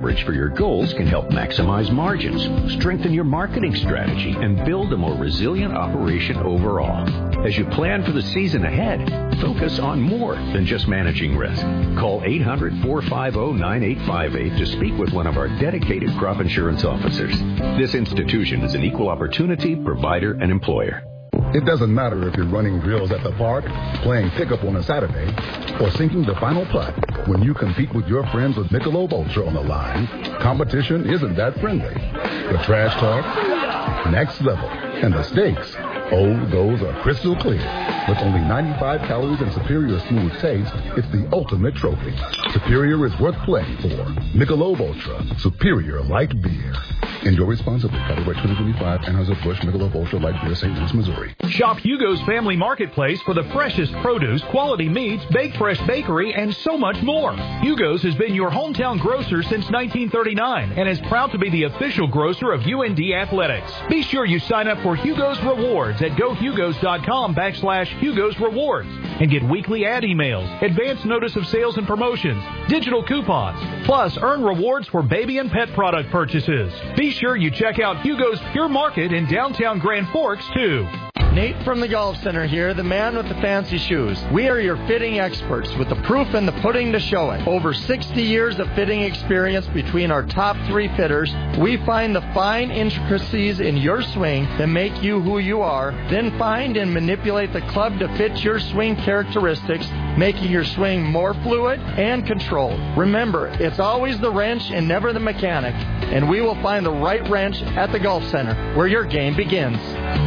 coverage for your goals can help maximize margins, strengthen your marketing strategy, and build a more resilient operation overall. As you plan for the season ahead, focus on more than just managing risk. Call 800-450-9858 to speak with one of our dedicated crop insurance officers. This institution is an equal opportunity provider and employer. It doesn't matter if you're running drills at the park, playing pickup on a Saturday, or sinking the final putt. When you compete with your friends with Michelob Ultra on the line, competition isn't that friendly. The trash talk, next level, and the stakes, those are crystal clear. With only 95 calories and superior smooth taste, it's the ultimate trophy. Superior is worth playing for. Michelob Ultra, superior light beer. Enjoy responsibly. Copyright 2025, Anheuser-Busch Michelob Ultra Light Beer, St. Louis, Missouri. Shop Hugo's Family Marketplace for the freshest produce, quality meats, baked fresh bakery, and so much more. Hugo's has been your hometown grocer since 1939 and is proud to be the official grocer of UND Athletics. Be sure you sign up for Hugo's Rewards at gohugos.com/Hugo's Rewards and get weekly ad emails, advance notice of sales and promotions, digital coupons, plus earn rewards for baby and pet product purchases. Be sure you check out Hugo's Pure Market in downtown Grand Forks, too. Nate from the Golf Center here, the man with the fancy shoes. We are your fitting experts with the proof and the pudding to show it. Over 60 years of fitting experience between our top 3 fitters, we find the fine intricacies in your swing that make you who you are, then find and manipulate the club to fit your swing characteristics, making your swing more fluid and controlled. Remember, it's always the wrench and never the mechanic, and we will find the right wrench at the Golf Center, where your game begins.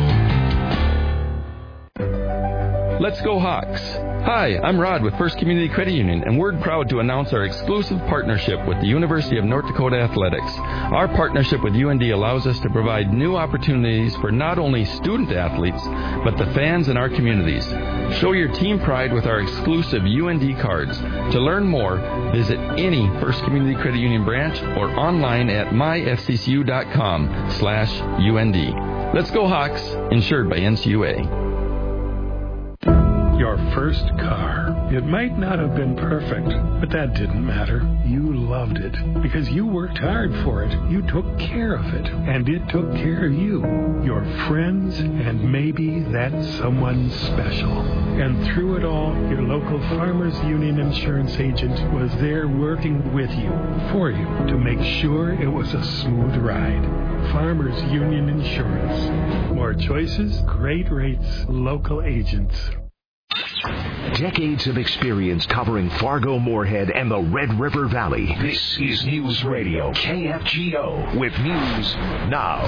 Let's go Hawks! Hi, I'm Rod with First Community Credit Union, and we're proud to announce our exclusive partnership with the University of North Dakota Athletics. Our partnership with UND allows us to provide new opportunities for not only student athletes, but the fans in our communities. Show your team pride with our exclusive UND cards. To learn more, visit any First Community Credit Union branch or online at myfccu.com/UND. Let's go Hawks! Insured by NCUA. Your first car. It might not have been perfect, but that didn't matter. You loved it because you worked hard for it. You took care of it, and it took care of you, your friends, and maybe that someone special. And through it all, your local Farmers Union insurance agent was there working with you, for you, to make sure it was a smooth ride. Farmers Union Insurance. More choices, great rates, local agents. Decades of experience covering Fargo, Moorhead, and the Red River Valley. This is News Radio KFGO with News Now.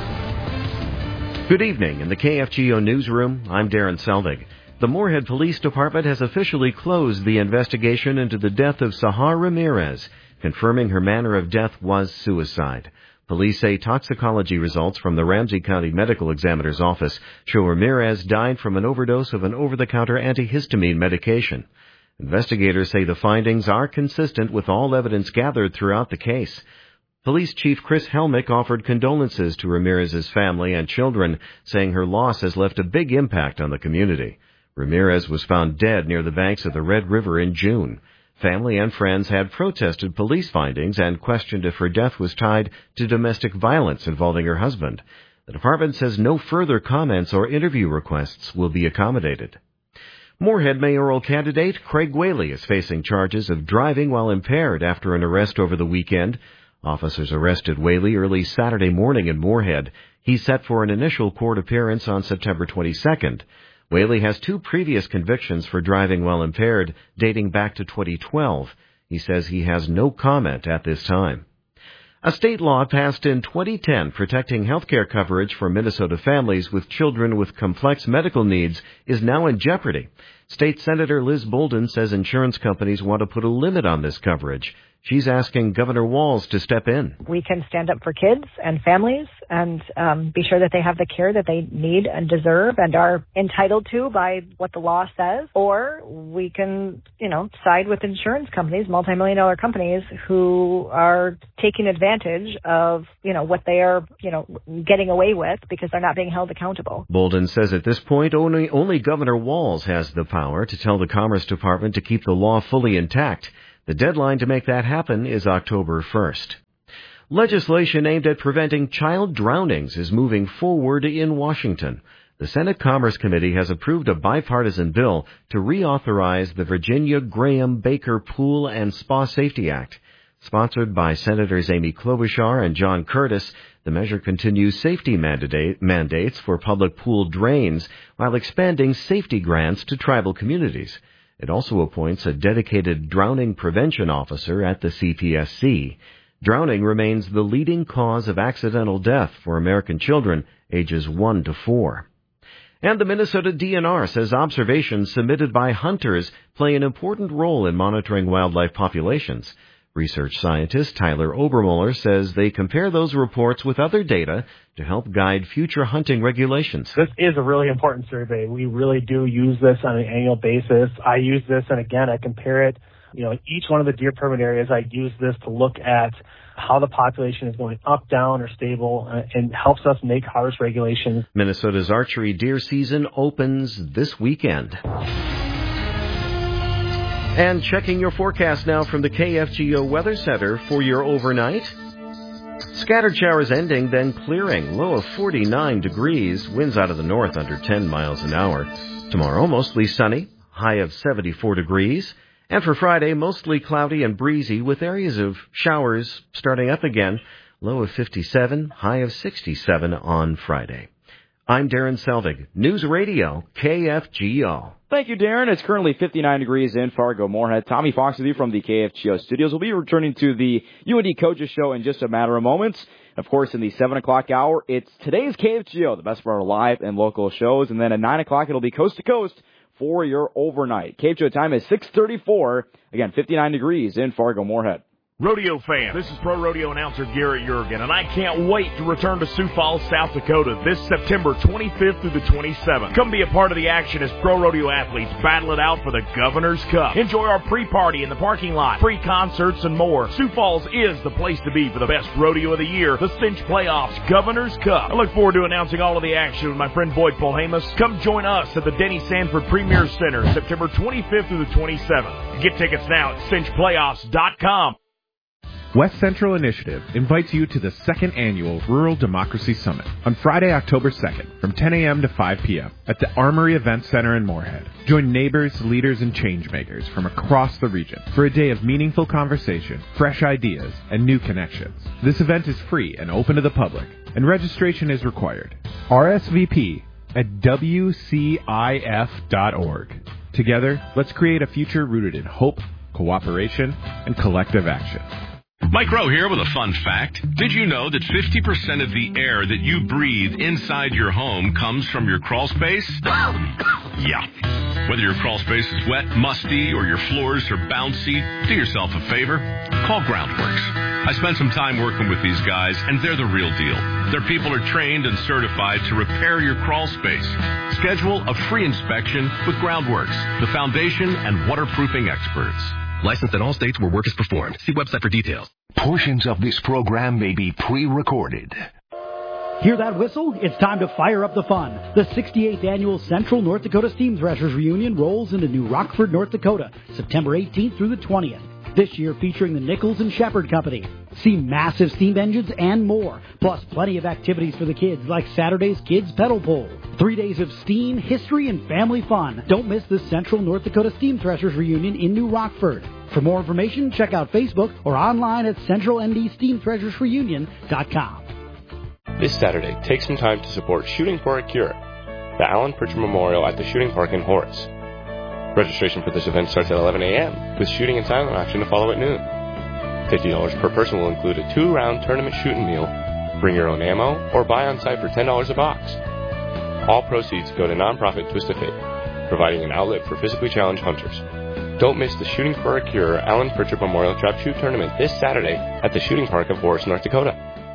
Good evening. In the KFGO newsroom, I'm Darren Selvig. The Moorhead Police Department has officially closed the investigation into the death of Sahar Ramirez, confirming her manner of death was suicide. Police say toxicology results from the Ramsey County Medical Examiner's Office show Ramirez died from an overdose of an over-the-counter antihistamine medication. Investigators say the findings are consistent with all evidence gathered throughout the case. Police Chief Chris Helmick offered condolences to Ramirez's family and children, saying her loss has left a big impact on the community. Ramirez was found dead near the banks of the Red River in June. Family and friends had protested police findings and questioned if her death was tied to domestic violence involving her husband. The department says no further comments or interview requests will be accommodated. Moorhead mayoral candidate Craig Whaley is facing charges of driving while impaired after an arrest over the weekend. Officers arrested Whaley early Saturday morning in Moorhead. He's set for an initial court appearance on September 22nd. Whaley has 2 previous convictions for driving while impaired, dating back to 2012. He says he has no comment at this time. A state law passed in 2010 protecting health care coverage for Minnesota families with children with complex medical needs is now in jeopardy. State Senator Liz Bolden says insurance companies want to put a limit on this coverage. She's asking Governor Walz to step in. We can stand up for kids and families and be sure that they have the care that they need and deserve and are entitled to by what the law says. Or we can, side with insurance companies, multi-million-dollar companies who are taking advantage of, what they are, getting away with because they're not being held accountable. Bolden says at this point only Governor Walz has the power to tell the Commerce Department to keep the law fully intact. The deadline to make that happen is October 1st. Legislation aimed at preventing child drownings is moving forward in Washington. The Senate Commerce Committee has approved a bipartisan bill to reauthorize the Virginia Graham-Baker Pool and Spa Safety Act. Sponsored by Senators Amy Klobuchar and John Curtis, the measure continues safety mandates for public pool drains while expanding safety grants to tribal communities. It also appoints a dedicated drowning prevention officer at the CPSC. Drowning remains the leading cause of accidental death for American children ages 1 to 4. And the Minnesota DNR says observations submitted by hunters play an important role in monitoring wildlife populations. Research scientist Tyler Obermuller says they compare those reports with other data to help guide future hunting regulations. This is a really important survey. We really do use this on an annual basis. I use this, and again, I compare it. Each one of the deer permit areas, I use this to look at how the population is going up, down, or stable, and helps us make harvest regulations. Minnesota's archery deer season opens this weekend. And checking your forecast now from the KFGO Weather Center for your overnight. Scattered showers ending, then clearing. Low of 49 degrees. Winds out of the north under 10 miles an hour. Tomorrow, mostly sunny. High of 74 degrees. And for Friday, mostly cloudy and breezy with areas of showers starting up again. Low of 57. High of 67 on Friday. I'm Darren Selvig. News Radio, KFGO. Thank you, Darren. It's currently 59 degrees in Fargo-Moorhead. Tommy Fox with you from the KFGO studios. We'll be returning to the UND Coaches Show in just a matter of moments. Of course, in the 7 o'clock hour, it's today's KFGO, the best of our live and local shows. And then at 9 o'clock, it'll be Coast to Coast for your overnight. KFGO time is 6:34. Again, 59 degrees in Fargo-Moorhead. Rodeo fans, this is pro rodeo announcer Garrett Jurgen, and I can't wait to return to Sioux Falls, South Dakota this September 25th through the 27th. Come be a part of the action as pro rodeo athletes battle it out for the Governor's Cup. Enjoy our pre-party in the parking lot, free concerts, and more. Sioux Falls is the place to be for the best rodeo of the year, the Cinch Playoffs Governor's Cup. I look forward to announcing all of the action with my friend Boyd Polhamus. Come join us at the Denny Sanford Premier Center, September 25th through the 27th. Get tickets now at cinchplayoffs.com. West Central Initiative invites you to the second annual Rural Democracy Summit on Friday, October 2nd from 10 a.m. to 5 p.m. at the Armory Event Center in Moorhead. Join neighbors, leaders, and changemakers from across the region for a day of meaningful conversation, fresh ideas, and new connections. This event is free and open to the public, and registration is required. RSVP at WCIF.org. Together, let's create a future rooted in hope, cooperation, and collective action. Mike Rowe here with a fun fact. Did you know that 50% of the air that you breathe inside your home comes from your crawl space? Yeah. Whether your crawl space is wet, musty, or your floors are bouncy, do yourself a favor. Call Groundworks. I spent some time working with these guys, and they're the real deal. Their people are trained and certified to repair your crawl space. Schedule a free inspection with Groundworks, the foundation and waterproofing experts. Licensed in all states where work is performed. See website for details. Portions of this program may be pre-recorded. Hear that whistle? It's time to fire up the fun. The 68th Annual Central North Dakota Steam Threshers Reunion rolls into New Rockford, North Dakota, September 18th through the 20th. This year featuring the Nichols and Shepherd Company. See massive steam engines and more, plus plenty of activities for the kids like Saturday's Kids Pedal Pull. 3 days of steam, history, and family fun. Don't miss the Central North Dakota Steam Threshers Reunion in New Rockford. For more information, check out Facebook or online at centralndsteamthreshersreunion.com. This Saturday, take some time to support Shooting for a Cure, the Alan Pritchard Memorial at the Shooting Park in Horace. Registration for this event starts at 11 a.m., with shooting and silent auction to follow at noon. $50 per person will include a 2-round tournament shooting meal, bring your own ammo, or buy on site for $10 a box. All proceeds go to nonprofit Twist of Fate, providing an outlet for physically challenged hunters. Don't miss the Shooting for a Cure Alan Pritchard Memorial Trap Shoot Tournament this Saturday at the Shooting Park of Horace, North Dakota.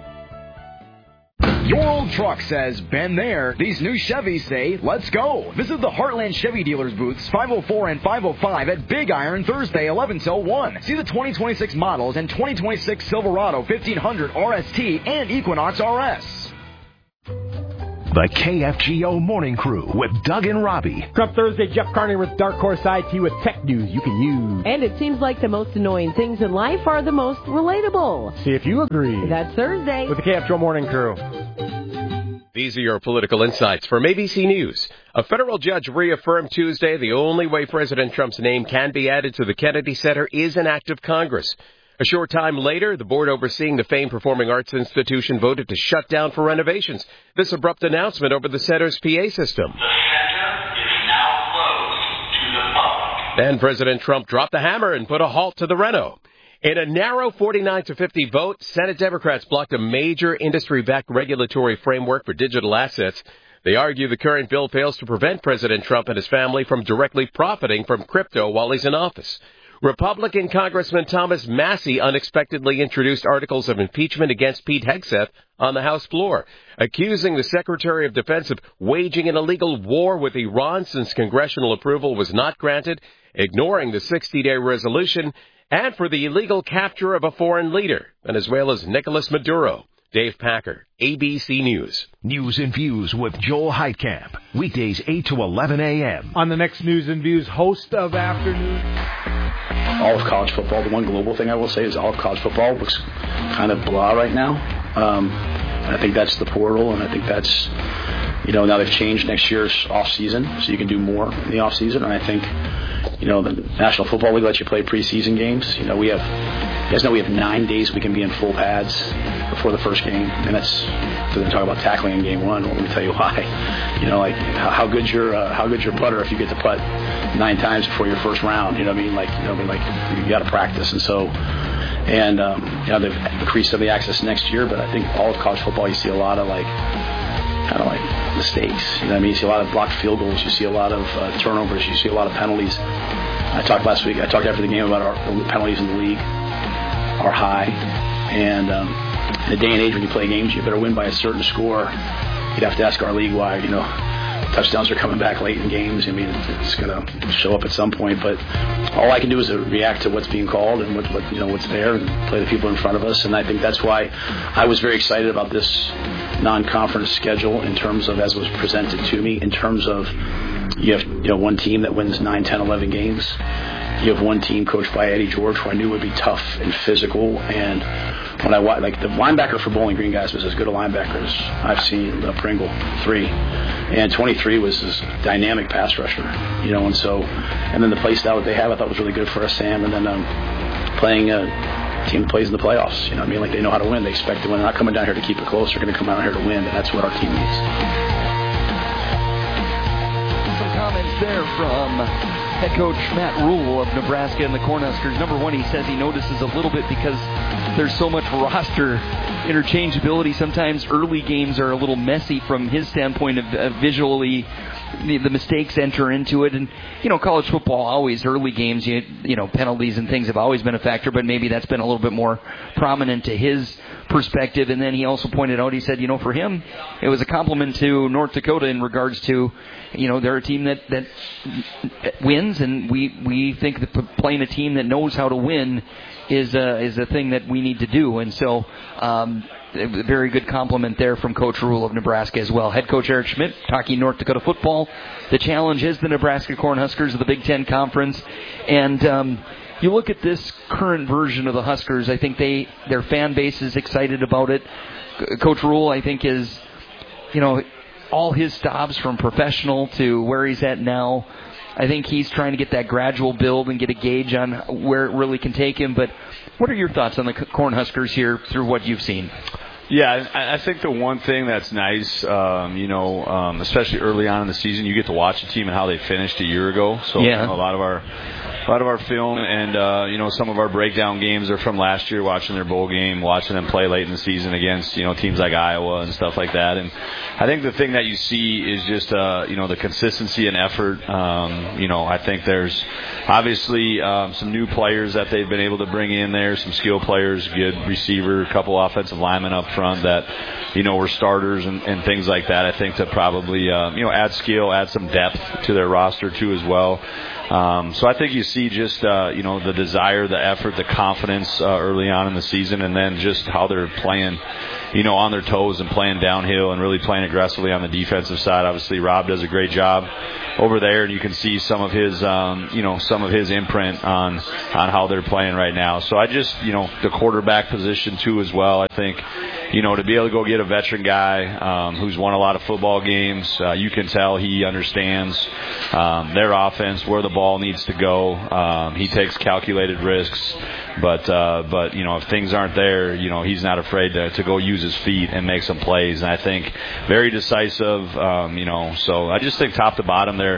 Your old truck says, been there. These new Chevys say, let's go. Visit the Heartland Chevy Dealers booths 504 and 505 at Big Iron Thursday, 11 till 1. See the 2026 models and 2026 Silverado 1500 RST and Equinox RS. The KFGO Morning Crew with Doug and Robbie. Trump Thursday, Jeff Carney with Dark Horse IT with tech news you can use. And it seems like the most annoying things in life are the most relatable. See if you agree. That's Thursday. With the KFGO Morning Crew. These are your political insights from ABC News. A federal judge reaffirmed Tuesday the only way President Trump's name can be added to the Kennedy Center is an act of Congress. A short time later, the board overseeing the famed performing arts institution voted to shut down for renovations. This abrupt announcement over the center's PA system. The center is now closed to the public. Then President Trump dropped the hammer and put a halt to the reno. In a narrow 49-50 vote, Senate Democrats blocked a major industry-backed regulatory framework for digital assets. They argue the current bill fails to prevent President Trump and his family from directly profiting from crypto while he's in office. Republican Congressman Thomas Massie unexpectedly introduced articles of impeachment against Pete Hegseth on the House floor, accusing the Secretary of Defense of waging an illegal war with Iran since congressional approval was not granted, ignoring the 60-day resolution, and for the illegal capture of a foreign leader, Venezuela's Nicolas Maduro. Dave Packer, ABC News. News and Views with Joel Heitkamp. Weekdays 8 to 11 a.m. On the next News and Views, host of Afternoon. All of college football, the one global thing I will say is all of college football looks kind of blah right now. I think that's the portal, and I think that's, now they've changed next year's off-season, so you can do more in the off-season, and I think, the National Football League lets you play preseason games. You guys know we have 9 days we can be in full pads before the first game, and that's to talk about tackling in game one. Well, let me tell you why. How good's your putter if you get to putt 9 times before your first round? You got to practice, and so. And they've increased some of the access next year, but I think all of college football you see a lot of kind of like mistakes. You see a lot of blocked field goals. You see a lot of turnovers. You see a lot of penalties. I talked last week. I talked after the game about the penalties in the league are high, and in a day and age when you play games, you better win by a certain score. You'd have to ask our league why. Touchdowns are coming back late in games. It's going to show up at some point, but all I can do is react to what's being called and what's there and play the people in front of us. And I think that's why I was very excited about this non-conference schedule in terms of, as it was presented to me, in terms of you have one team that wins 9, 10, 11 games. You have one team coached by Eddie George, who I knew would be tough and physical. And when I watched, the linebacker for Bowling Green guys was as good a linebacker as I've seen. Pringle 3, and 23 was his dynamic pass rusher. And then the play style that they have, I thought was really good for us, Sam. And then playing a team that plays in the playoffs. They know how to win. They expect to win. They're not coming down here to keep it close. They're going to come out here to win, and that's what our team needs. Some comments there from head coach Matt Rule of Nebraska and the Cornhuskers. Number one, he says he notices a little bit because there's so much roster interchangeability. Sometimes early games are a little messy from his standpoint of visually. The mistakes enter into it, and college football always early games. Penalties and things have always been a factor, but maybe that's been a little bit more prominent to his perspective. And then he also pointed out, he said, for him, it was a compliment to North Dakota in regards to, they're a team that wins, and we think that playing a team that knows how to win is a thing that we need to do. And so. A very good compliment there from Coach Rule of Nebraska as well. Head coach Eric Schmidt talking North Dakota football. The challenge is the Nebraska Cornhuskers of the Big Ten Conference. And you look at this current version of the Huskers, I think their fan base is excited about it. Coach Rule, I think, is, all his stops from professional to where he's at now. I think he's trying to get that gradual build and get a gauge on where it really can take him. But what are your thoughts on the Cornhuskers here through what you've seen? Yeah, I think the one thing that's nice, especially early on in the season, you get to watch the team and how they finished a year ago. So a lot of our film and some of our breakdown games are from last year, watching their bowl game, watching them play late in the season against teams like Iowa and stuff like that. And I think the thing that you see is just the consistency and effort. I think there's obviously some new players that they've been able to bring in there, some skill players, good receiver, a couple offensive linemen up front that were starters and things like that. I think to probably add skill, add some depth to their roster too as well. So I think you see just, the desire, the effort, the confidence early on in the season, and then just how they're playing, on their toes and playing downhill and really playing aggressively on the defensive side. Obviously, Rob does a great job over there, and you can see some of his, imprint on how they're playing right now. So I just, the quarterback position too as well. I think, to be able to go get a veteran guy who's won a lot of football games, you can tell he understands their offense, where the ball needs to go. He takes calculated risks, but if things aren't there, he's not afraid to go use his feet and make some plays. And I think very decisive. So I just think top to bottom, they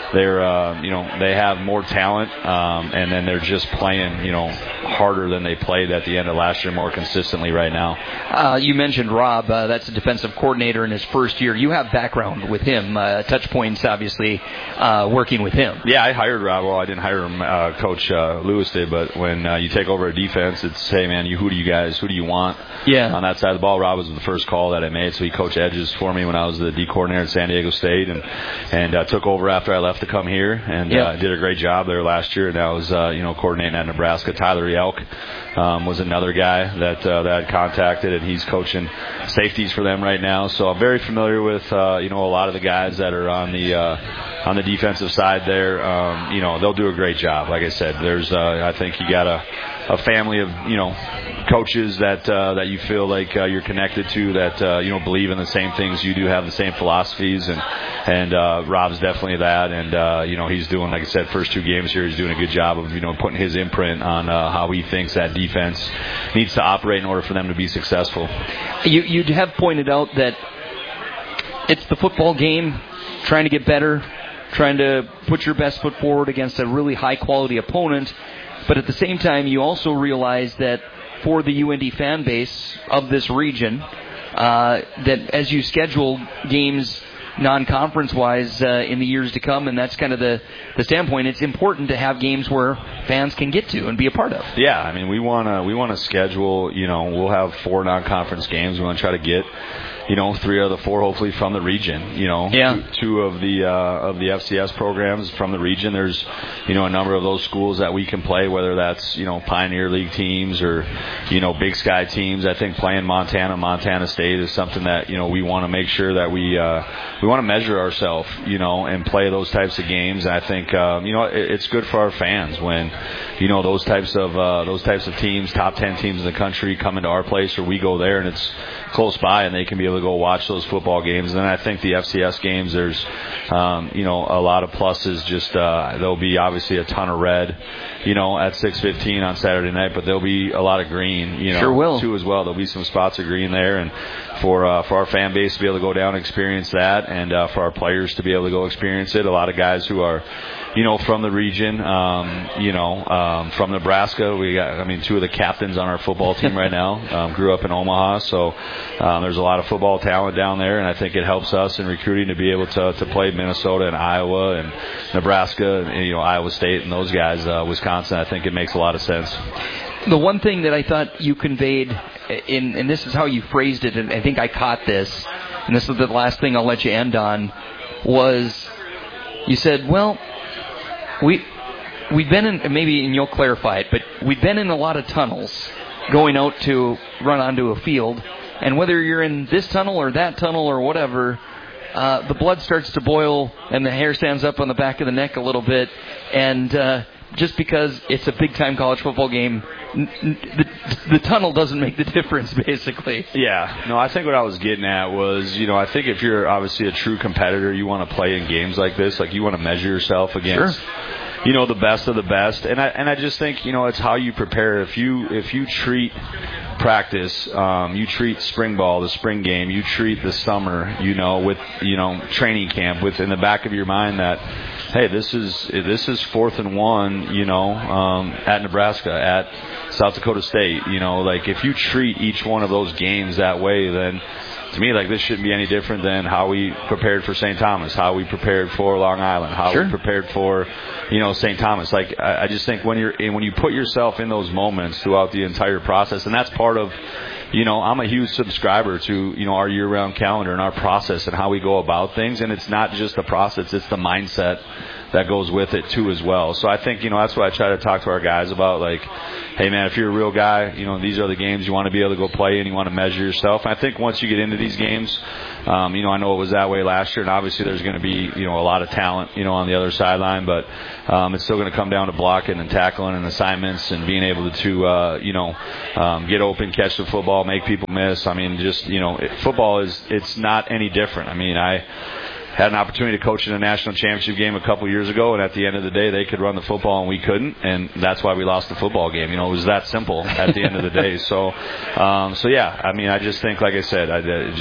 have more talent, and then they're just playing, harder than they played at the end of last year, more consistently right now. You mentioned Rob. That's a defensive coordinator in his first year. You have background with him, touch points, obviously, working with him. Yeah, I hired Rob. Well, I didn't hire him. Coach Lewis did. But when you take over a defense, it's, hey, man, who do you want on that side of the ball? Rob was the first call that I made. So he coached edges for me when I was the D coordinator at San Diego State, and took over after I left to come here, and did a great job there last year. And I was, coordinating at Nebraska. Tyler Yelk was another guy that I contacted, and he's coaching safeties for them right now. So I'm very familiar with a lot of the guys that are on the defensive side there. They'll do a great job. Like I said, there's I think you got a family of coaches that you feel like you're connected to, that believe in the same things you do, have the same philosophies, and Rob's definitely that, and he's doing, like I said, first 2 games here, he's doing a good job of putting his imprint on how he thinks that defense needs to operate in order for them to be successful. You have pointed out that it's the football game, trying to get better, trying to put your best foot forward against a really high quality opponent, but at the same time you also realize that for the UND fan base of this region, that as you schedule games non-conference-wise in the years to come, and that's kind of the standpoint, it's important to have games where fans can get to and be a part of. Yeah, I mean, we want to schedule, we'll have 4 non-conference games. We want to try to get 3 of the 4 hopefully from the region. 2 of the FCS programs from the region. There's a number of those schools that we can play, whether that's Pioneer League teams or Big Sky teams. I think playing Montana State is something that we want to make sure that we want to measure ourselves and play those types of games. And I think it's good for our fans when those types of teams, top 10 teams in the country, come into our place, or we go there and it's close by and they can be able to go watch those football games. And then I think the FCS games, there's a lot of pluses. Just there'll be obviously a ton of red at 6:15 on Saturday night, but there'll be a lot of green sure will. too as well. There'll be some spots of green there, and for our fan base to be able to go down and experience that, and for our players to be able to go experience it. A lot of guys who are from the region, from Nebraska. We got, 2 of the captains on our football team right now grew up in Omaha, so there's a lot of football talent down there, and I think it helps us in recruiting to be able to play Minnesota and Iowa and Nebraska and Iowa State and those guys, Wisconsin. I think it makes a lot of sense. The one thing that I thought you conveyed, and this is how you phrased it, and I think I caught this, and this is the last thing I'll let you end on, was you said, well, we've been in, maybe, and you'll clarify it, but we've been in a lot of tunnels going out to run onto a field, and whether you're in this tunnel or that tunnel or whatever, the blood starts to boil and the hair stands up on the back of the neck a little bit, and just because it's a big-time college football game, the tunnel doesn't make the difference, basically. Yeah. No, I think what I was getting at was, I think if you're obviously a true competitor, you want to play in games like this. Like, you want to measure yourself against, the best of the best. And I just think, it's how you prepare. If you treat practice, you treat spring ball, the spring game, you treat the summer, with, training camp with in the back of your mind that, hey, this is 4th and 1, at Nebraska, at South Dakota State, like if you treat each one of those games that way, then to me, like, this shouldn't be any different than how we prepared for St. Thomas, how we prepared for Long Island, how we prepared for, St. Thomas. Like, I just think when you put yourself in those moments throughout the entire process, and that's part of, I'm a huge subscriber to, our year-round calendar and our process and how we go about things. And it's not just the process, it's the mindset that goes with it too as well. So I think, that's what I try to talk to our guys about. Like, hey man, if you're a real guy, these are the games you want to be able to go play and you want to measure yourself. And I think once you get into these games, I know it was that way last year, and obviously there's going to be, a lot of talent, on the other sideline, but it's still going to come down to blocking and tackling and assignments and being able to get open, catch the football, make people miss. I mean, just, football it's not any different. I mean, I had an opportunity to coach in a national championship game a couple years ago, and at the end of the day, they could run the football and we couldn't, and that's why we lost the football game. It was that simple at the end of the day. So yeah, I mean, I just think, like I said,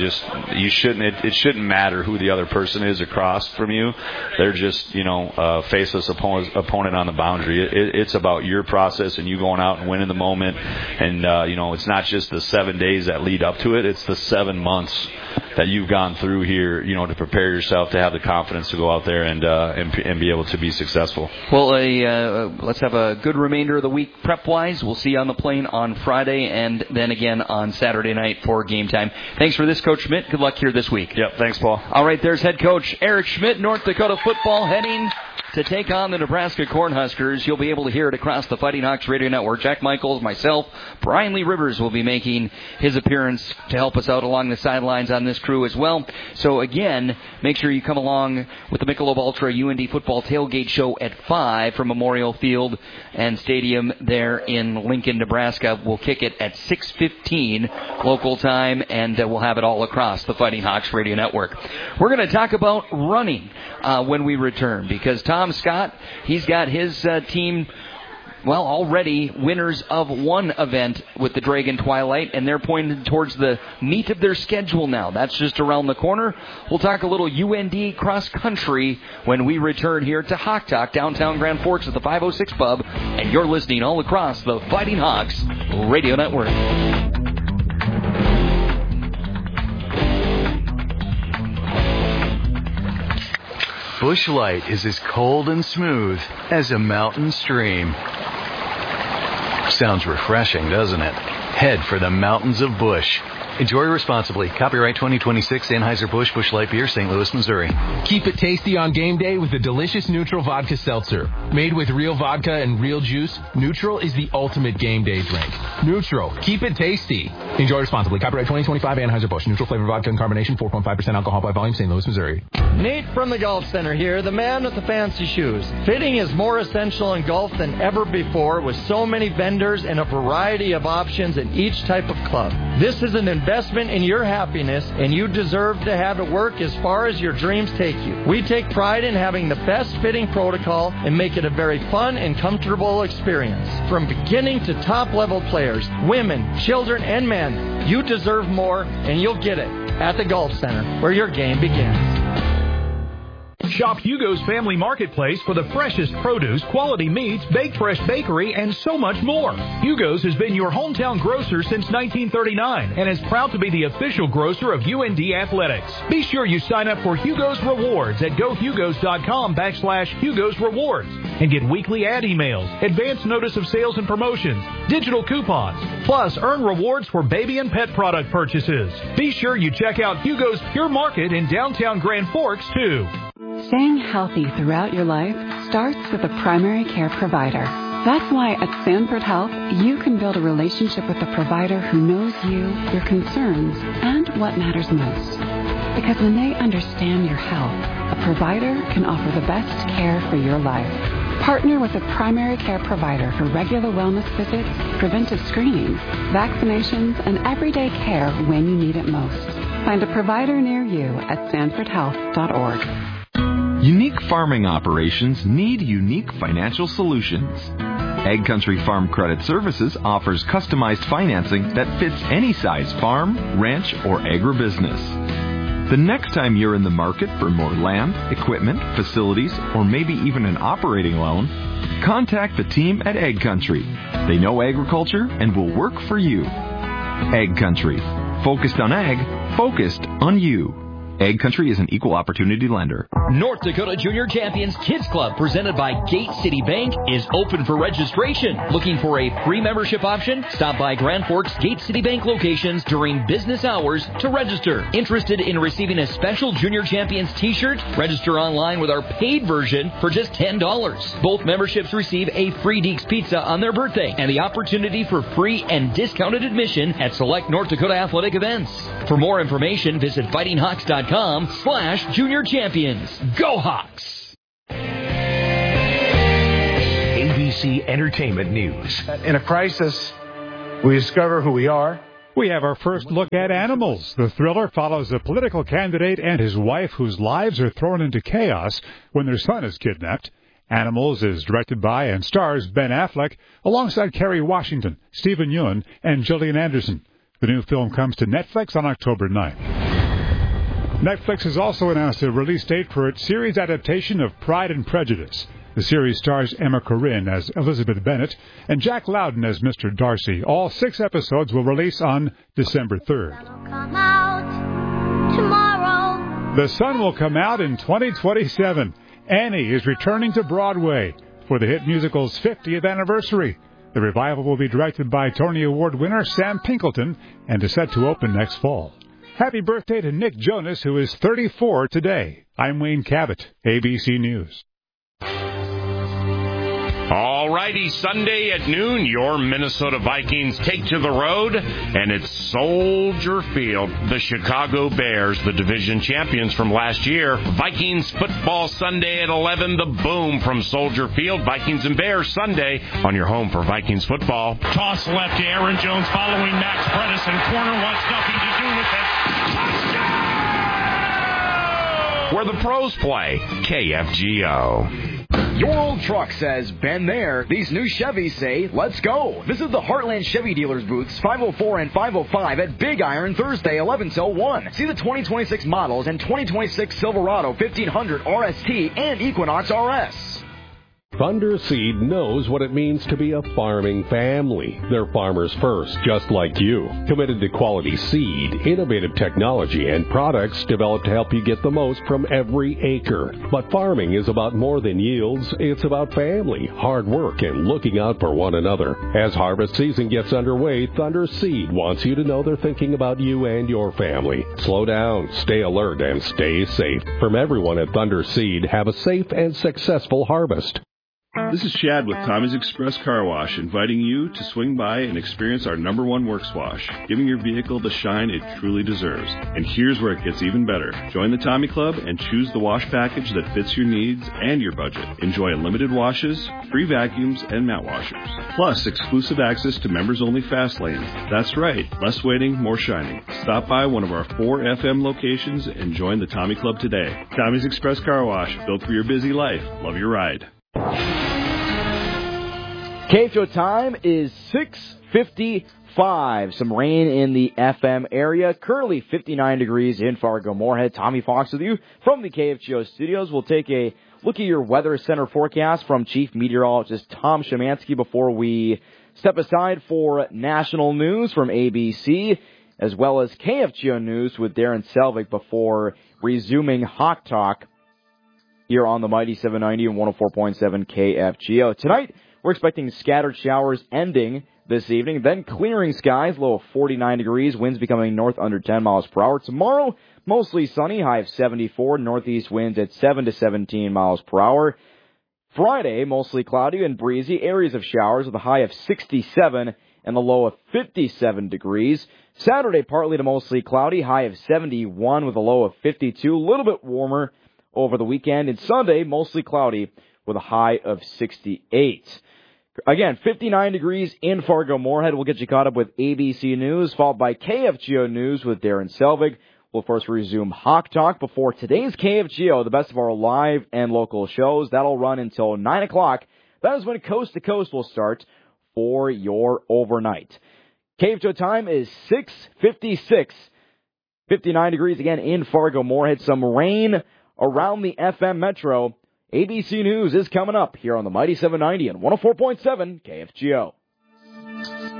it shouldn't matter who the other person is across from you. They're just, a faceless opponent on the boundary. It's about your process and you going out and winning the moment, and it's not just the 7 days that lead up to it. It's the 7 months that you've gone through here, to prepare yourself to have the confidence to go out there and be able to be successful. Well, let's have a good remainder of the week prep-wise. We'll see you on the plane on Friday and then again on Saturday night for game time. Thanks for this, Coach Schmidt. Good luck here this week. Yep, thanks, Paul. All right, there's head coach Eric Schmidt, North Dakota football, heading to take on the Nebraska Cornhuskers. You'll be able to hear it across the Fighting Hawks Radio Network. Jack Michaels, myself, Brian Lee Rivers will be making his appearance to help us out along the sidelines on this crew as well. So again, make sure you come along with the Michelob Ultra UND football tailgate show at 5 from Memorial Field and Stadium there in Lincoln, Nebraska. We'll kick it at 6:15 local time, and we'll have it all across the Fighting Hawks Radio Network. We're going to talk about running when we return, because Tom Scott, he's got his team, already winners of one event with the Dragon Twilight, and they're pointed towards the meat of their schedule now. That's just around the corner. We'll talk a little UND cross-country when we return here to Hawk Talk, downtown Grand Forks at the 506 Pub, and you're listening all across the Fighting Hawks Radio Network. Busch Light is as cold and smooth as a mountain stream. Sounds refreshing, doesn't it? Head for the mountains of Busch. Enjoy responsibly. Copyright 2026 Anheuser-Busch Busch Light Beer, St. Louis, Missouri. Keep it tasty on game day with the delicious Neutral Vodka Seltzer. Made with real vodka and real juice, Neutral is the ultimate game day drink. Neutral. Keep it tasty. Enjoy responsibly. Copyright 2025 Anheuser-Busch. Neutral flavor vodka and carbonation, 4.5% alcohol by volume, St. Louis, Missouri. Nate from the Golf Center here, the man with the fancy shoes. Fitting is more essential in golf than ever before, with so many vendors and a variety of options in each type of club. This is an investment in your happiness, and you deserve to have it work as far as your dreams take you. We take pride in having the best fitting protocol and make it a very fun and comfortable experience. From beginning to top level players, women, children, and men, you deserve more, and you'll get it at the Golf Center, where your game begins. Shop Hugo's Family Marketplace for the freshest produce, quality meats, baked fresh bakery, and so much more. Hugo's has been your hometown grocer since 1939 and is proud to be the official grocer of UND Athletics. Be sure you sign up for Hugo's Rewards at gohugos.com/Hugo's Rewards and get weekly ad emails, advance notice of sales and promotions, digital coupons, plus earn rewards for baby and pet product purchases. Be sure you check out Hugo's Pure Market in downtown Grand Forks, too. Staying healthy throughout your life starts with a primary care provider. That's why at Sanford Health, you can build a relationship with a provider who knows you, your concerns, and what matters most. Because when they understand your health, a provider can offer the best care for your life. Partner with a primary care provider for regular wellness visits, preventive screenings, vaccinations, and everyday care when you need it most. Find a provider near you at sanfordhealth.org. Unique farming operations need unique financial solutions. Egg Country Farm Credit Services offers customized financing that fits any size farm, ranch, or agribusiness. The next time you're in the market for more land, equipment, facilities, or maybe even an operating loan, contact the team at Egg Country. They know agriculture and will work for you. Egg Country. Focused on ag, focused on you. Egg Country is an equal opportunity lender. North Dakota Junior Champions Kids Club, presented by Gate City Bank, is open for registration. Looking for a free membership option? Stop by Grand Forks Gate City Bank locations during business hours to register. Interested in receiving a special Junior Champions t-shirt? Register online with our paid version for just $10. Both memberships receive a free Deeks Pizza on their birthday and the opportunity for free and discounted admission at select North Dakota athletic events. For more information, visit fightinghawks.com/junior champions. Go Hawks! ABC Entertainment News. In a crisis, we discover who we are. We have our first look at Animals. The thriller follows a political candidate and his wife whose lives are thrown into chaos when their son is kidnapped. Animals is directed by and stars Ben Affleck alongside Kerry Washington, Stephen Yeun, and Gillian Anderson. The new film comes to Netflix on October 9th. Netflix has also announced a release date for its series adaptation of Pride and Prejudice. The series stars Emma Corrin as Elizabeth Bennet and Jack Lowden as Mr. Darcy. All 6 episodes will release on December 3rd. The Sun will come out in 2027. Annie is returning to Broadway for the hit musical's 50th anniversary. The revival will be directed by Tony Award winner Sam Pinkleton and is set to open next fall. Happy birthday to Nick Jonas, who is 34 today. I'm Wayne Cabot, ABC News. All righty, Sunday at noon, your Minnesota Vikings take to the road, and it's Soldier Field. The Chicago Bears, the division champions from last year. Vikings football Sunday at 11, the boom from Soldier Field. Vikings and Bears Sunday on your home for Vikings football. Toss left to Aaron Jones following Max Bredesen. Corner wants nothing to do with it. Touchdown! Where the pros play, KFGO. Your old truck says, been there. These new Chevys say, let's go. Visit the Heartland Chevy Dealers booths, 504 and 505 at Big Iron Thursday, 11 till 1. See the 2026 models and 2026 Silverado 1500 RST and Equinox RS. Thunder Seed knows what it means to be a farming family. They're farmers first, just like you. Committed to quality seed, innovative technology, and products developed to help you get the most from every acre. But farming is about more than yields. It's about family, hard work, and looking out for one another. As harvest season gets underway, Thunder Seed wants you to know they're thinking about you and your family. Slow down, stay alert, and stay safe. From everyone at Thunder Seed, have a safe and successful harvest. This is Chad with Tommy's Express Car Wash, inviting you to swing by and experience our #1 Works Wash, giving your vehicle the shine it truly deserves. And here's where it gets even better. Join the Tommy Club and choose the wash package that fits your needs and your budget. Enjoy unlimited washes, free vacuums, and mat washers. Plus, exclusive access to members-only fast lanes. That's right, less waiting, more shining. Stop by one of our 4 FM locations and join the Tommy Club today. Tommy's Express Car Wash, built for your busy life. Love your ride. KFGO time is 6:55. Some rain in the FM area. Currently 59 degrees in Fargo-Moorhead. Tommy Fox with you from the KFGO studios. We'll take a look at your Weather Center forecast from Chief Meteorologist Tom Szymanski before we step aside for national news from ABC, as well as KFGO news with Darren Selvig before resuming Hawk Talk here on the Mighty 790 and 104.7 KFGO. Tonight, we're expecting scattered showers ending this evening, then clearing skies, low of 49 degrees, winds becoming north under 10 miles per hour. Tomorrow, mostly sunny, high of 74, northeast winds at 7 to 17 miles per hour. Friday, mostly cloudy and breezy, areas of showers with a high of 67 and the low of 57 degrees. Saturday, partly to mostly cloudy, high of 71 with a low of 52, a little bit warmer over the weekend. And Sunday, mostly cloudy with a high of 68. Again, 59 degrees in Fargo-Moorhead. We'll get you caught up with ABC News, followed by KFGO News with Darren Selvig. We'll first resume Hawk Talk before today's KFGO, the best of our live and local shows. That'll run until 9 o'clock. That is when Coast to Coast will start for your overnight. KFGO time is 6:56. 59 degrees again in Fargo-Moorhead. Some rain around the FM Metro. ABC News is coming up here on the Mighty 790 and 104.7 KFGO.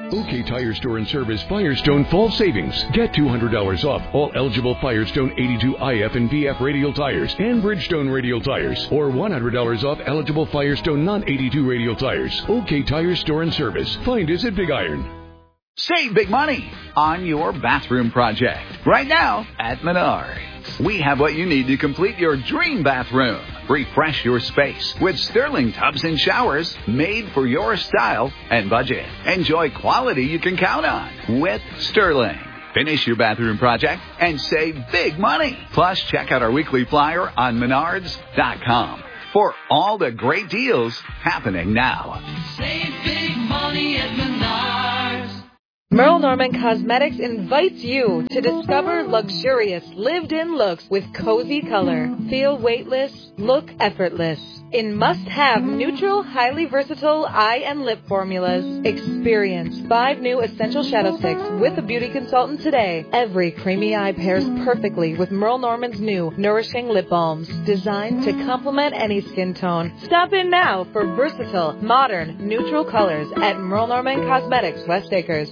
OK Tire Store and Service Firestone Fall Savings. Get $200 off all eligible Firestone 82 IF and VF radial tires and Bridgestone radial tires, or $100 off eligible Firestone non-82 radial tires. OK Tire Store and Service. Find us at Big Iron. Save big money on your bathroom project. Right now at Menards. We have what you need to complete your dream bathroom. Refresh your space with Sterling tubs and showers made for your style and budget. Enjoy quality you can count on with Sterling. Finish your bathroom project and save big money. Plus, check out our weekly flyer on Menards.com for all the great deals happening now. Save big money at Menards. Merle Norman Cosmetics invites you to discover luxurious lived-in looks with cozy color. Feel weightless, look effortless. In must-have neutral, highly versatile eye and lip formulas. Experience 5 new essential shadow sticks with a beauty consultant today. Every creamy eye pairs perfectly with Merle Norman's new nourishing lip balms, designed to complement any skin tone. Stop in now for versatile, modern, neutral colors at Merle Norman Cosmetics, West Acres.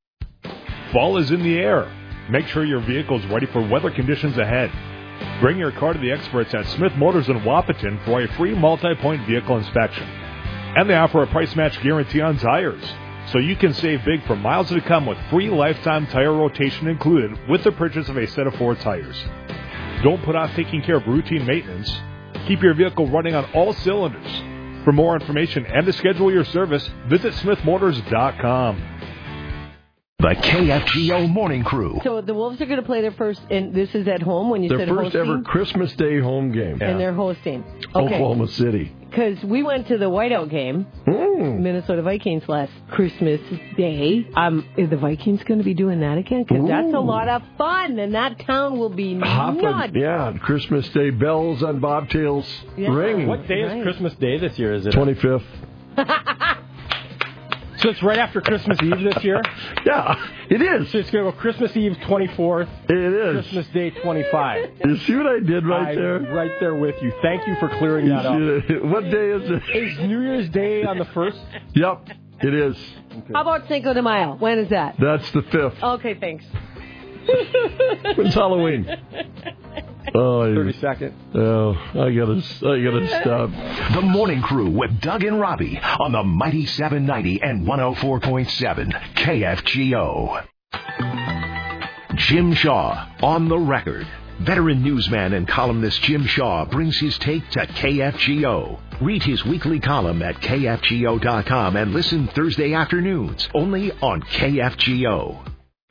Fall is in the air. Make sure your vehicle is ready for weather conditions ahead. Bring your car to the experts at Smith Motors in Wapaton for a free multi-point vehicle inspection. And they offer a price match guarantee on tires, so you can save big for miles to come with free lifetime tire rotation included with the purchase of a set of 4 tires. Don't put off taking care of routine maintenance. Keep your vehicle running on all cylinders. For more information and to schedule your service, visit smithmotors.com. The KFGO Morning Crew. So the Wolves are going to play their first, and this is at home when you their said first hosting? Ever Christmas Day home game. And they're hosting. Okay. Oklahoma City. Because we went to the Whiteout game, Minnesota Vikings, last Christmas Day. Is the Vikings going to be doing that again? Because that's a lot of fun, and that town will be nuts. Yeah, Christmas Day bells on bobtails ringing. What day is Christmas Day this year? Is it 25th? So it's right after Christmas Eve this year? Yeah, it is. So it's going to go Christmas Eve 24th. It is. Christmas Day 25. You see what I did there? I'm right there with you. Thank you for clearing that up. What day is it? Is New Year's Day on the 1st? Yep, it is. How about Cinco de Mayo? When is that? That's the 5th. Okay, thanks. When's Halloween? 32nd. Oh, I gotta stop. The Morning Crew with Doug and Robbie on the Mighty 790 and 104.7 KFGO. Jim Shaw on the record. Veteran newsman and columnist Jim Shaw brings his take to KFGO. Read his weekly column at KFGO.com and listen Thursday afternoons only on KFGO.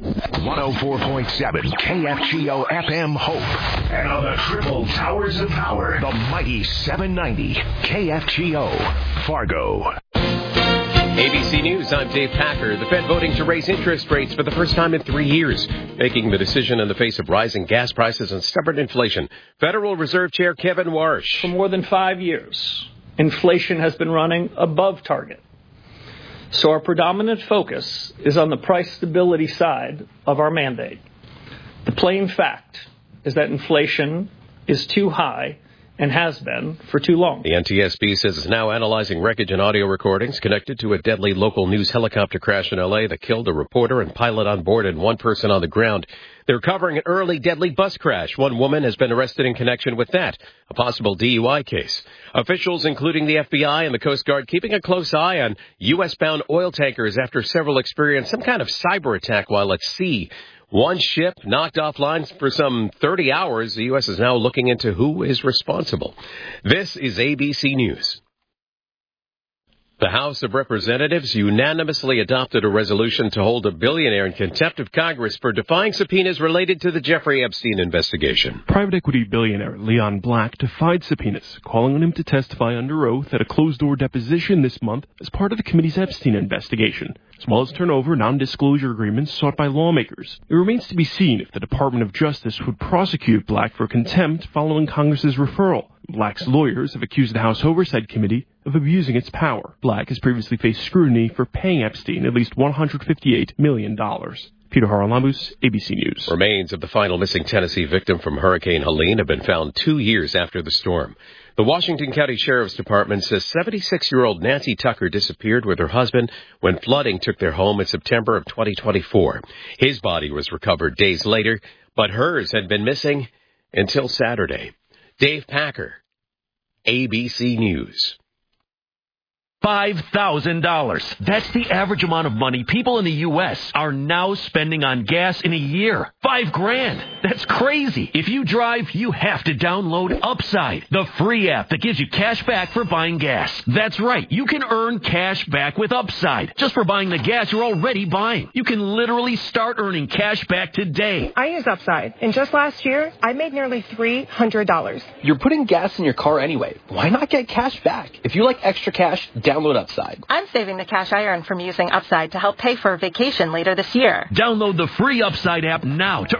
104.7 KFGO FM Hope. And on the triple towers of power, the mighty 790 KFGO Fargo. ABC News, I'm Dave Packer. The Fed voting to raise interest rates for the first time in 3 years, making the decision in the face of rising gas prices and stubborn inflation. Federal Reserve Chair Kevin Warsh. For more than 5 years, inflation has been running above target. So our predominant focus is on the price stability side of our mandate. The plain fact is that inflation is too high and has been for too long. The NTSB says it's now analyzing wreckage and audio recordings connected to a deadly local news helicopter crash in L.A. that killed a reporter and pilot on board and 1 person on the ground. They're covering an early deadly bus crash. 1 woman has been arrested in connection with that, a possible DUI case. Officials, including the FBI and the Coast Guard, keeping a close eye on U.S.-bound oil tankers after several experienced some kind of cyber attack while at sea. 1 ship knocked offline for some 30 hours. The U.S. is now looking into who is responsible. This is ABC News. The House of Representatives unanimously adopted a resolution to hold a billionaire in contempt of Congress for defying subpoenas related to the Jeffrey Epstein investigation. Private equity billionaire Leon Black defied subpoenas, calling on him to testify under oath at a closed-door deposition this month as part of the committee's Epstein investigation, as well as turn over non-disclosure agreements sought by lawmakers. It remains to be seen if the Department of Justice would prosecute Black for contempt following Congress's referral. Black's lawyers have accused the House Oversight Committee of abusing its power. Black has previously faced scrutiny for paying Epstein at least $158 million. Peter Haralambous, ABC News. Remains of the final missing Tennessee victim from Hurricane Helene have been found 2 years after the storm. The Washington County Sheriff's Department says 76-year-old Nancy Tucker disappeared with her husband when flooding took their home in September of 2024. His body was recovered days later, but hers had been missing until Saturday. Dave Packer, ABC News. $5,000. That's the average amount of money people in the U.S. are now spending on gas in a year. $5,000. That's crazy. If you drive, you have to download Upside, the free app that gives you cash back for buying gas. That's right. You can earn cash back with Upside just for buying the gas you're already buying. You can literally start earning cash back today. I use Upside, and just last year, I made nearly $300. You're putting gas in your car anyway. Why not get cash back? If you like extra cash, download Upside. I'm saving the cash I earn from using Upside to help pay for a vacation later this year. Download the free Upside app now to